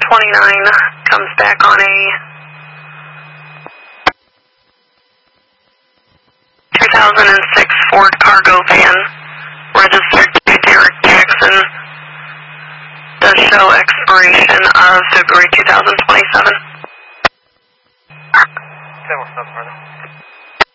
comes back on a 2006 Ford cargo van, registered to Derek Jackson. Does show expiration of February 2027. 10 more steps further.